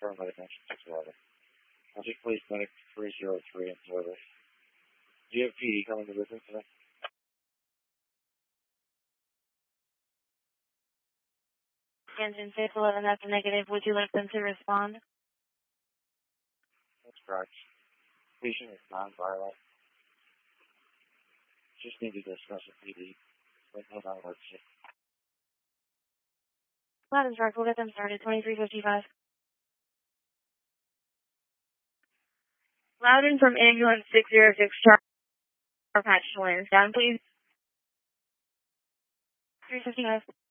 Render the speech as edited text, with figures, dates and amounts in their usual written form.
confirmed by the connection 611. Object Police Medic 303 in service. Do you have PD coming to business today? Engine 611, that's a negative. Would you like them to respond? That's correct. Patient is non-violent. Just need to discuss with PD. But no non-emergency. Loud and direct, we'll get them started. 2355. Loudon from ambulance 606, Charles Patch Lance. Down, please. 355.